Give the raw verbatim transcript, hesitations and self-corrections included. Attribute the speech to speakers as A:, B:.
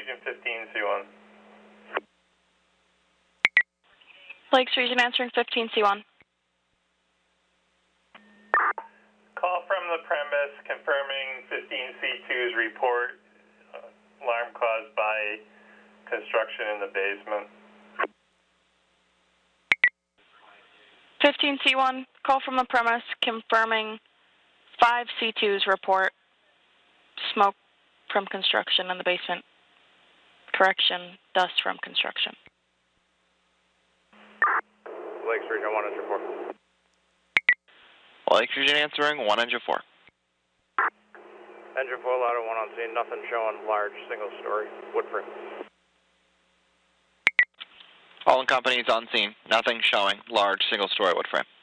A: Region fifteen C one.
B: Lakes Region answering fifteen C one.
A: Call from the premise confirming fifteen C two's report. Uh, alarm caused by construction in the basement.
B: fifteen C one, call from the premise confirming five C two's report. Smoke from construction in the basement. Correction, dust from construction.
C: Lakes Region one hundred four.
D: Lakes Region answering one hundred four.
C: Engine four, louder one on scene, nothing showing large single story wood frame.
D: All companies on scene, nothing showing large single story wood frame.